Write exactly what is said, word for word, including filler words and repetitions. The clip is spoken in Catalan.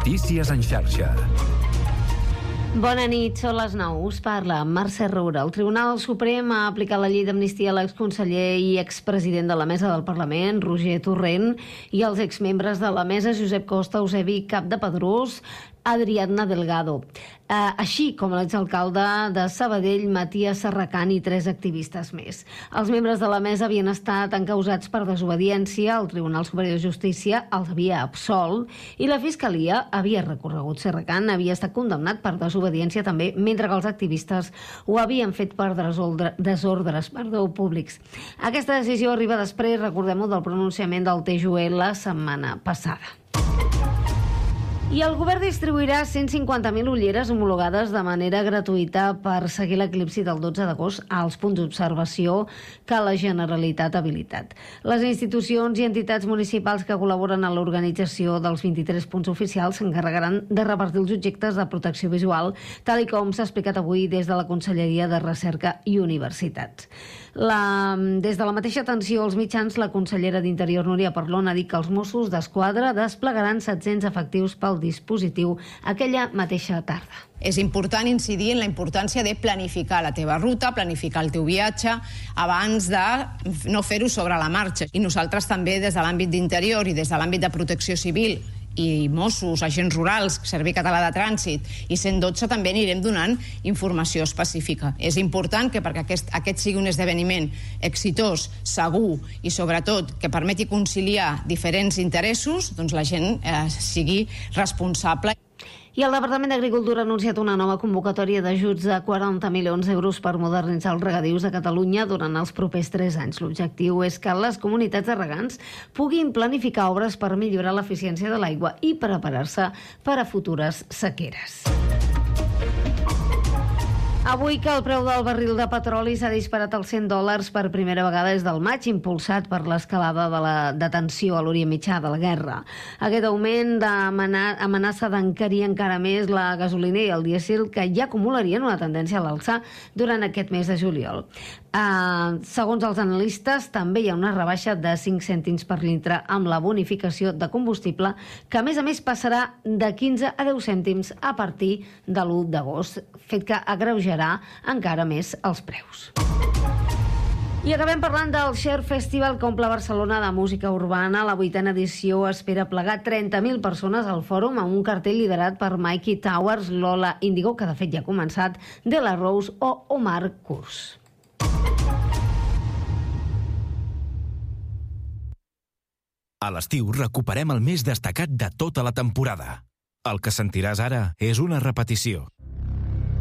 Notícies en xarxa. Bona nit, són les nou. Us parla Mercè Roura. El Tribunal Suprem ha aplicat la llei d'amnistia a l'exconseller i expresident de la Mesa del Parlament, Roger Torrent, i als exmembres de la Mesa, Josep Costa, Eusebi Capdepedrós, Adriana Delgado, eh, així com l'exalcalde de Sabadell, Matías Serracant, i tres activistes més. Els membres de la mesa havien estat encausats per desobediència, el Tribunal Superior de Justícia els havia absolt i la Fiscalia havia recorregut. Serracant havia estat condemnat per desobediència també, mentre que els activistes ho havien fet per desordre, desordres perdó, públics. Aquesta decisió arriba després, recordem-ho, del pronunciament del T J U E la setmana passada. I el govern distribuirà cent cinquanta mil ulleres homologades de manera gratuïta per seguir l'eclipsi del dotze d'agost als punts d'observació que la Generalitat ha habilitat. Les institucions i entitats municipals que col·laboren a l'organització dels vint-i-tres punts oficials s'encarregaran de repartir els objectes de protecció visual, tal i com s'ha explicat avui des de la Conselleria de Recerca i Universitats. La, des de la mateixa atenció als mitjans, la consellera d'Interior, Núria Parlon, ha dit que els Mossos d'Esquadra desplegaran set-cents efectius pel dispositiu aquella mateixa tarda. És important incidir en la importància de planificar la teva ruta, planificar el teu viatge, abans de no fer-ho sobre la marxa. I nosaltres també, des de l'àmbit d'Interior i des de l'àmbit de Protecció Civil, i Mossos, agents rurals, Servei Català de Trànsit i cent dotze també anirem donant informació específica. És important que perquè aquest, aquest sigui un esdeveniment exitós, segur i sobretot que permeti conciliar diferents interessos, doncs la gent eh, sigui responsable. I el Departament d'Agricultura ha anunciat una nova convocatòria d'ajuts de quaranta milions d'euros per modernitzar els regadius de Catalunya durant els propers tres anys. L'objectiu és que les comunitats de regants puguin planificar obres per millorar l'eficiència de l'aigua i preparar-se per a futures sequeres. Avui que el preu del barril de petroli s'ha disparat als cent dòlars per primera vegada des del maig, impulsat per l'escalada de la detenció a l'Orient Mitjà de la guerra. Aquest augment amenaça d'encarir encara més la gasolina i el dièsel, que ja acumularien una tendència a l'alça durant aquest mes de juliol. Uh, segons els analistes, també hi ha una rebaixa de cinc cèntims per litre amb la bonificació de combustible, que a més a més passarà de quinze a deu cèntims a partir de l'u d'agost, fet que agreujarà encara més els preus. I acabem parlant del Share Festival que omple Barcelona de música urbana. La vuitena edició espera plegar trenta mil persones al fòrum amb un cartell liderat per Mikey Towers, Lola Índigo, que de fet ja ha començat, De La Rose o Omar Kurz. A l'estiu recuperem el més destacat de tota la temporada. El que sentiràs ara és una repetició.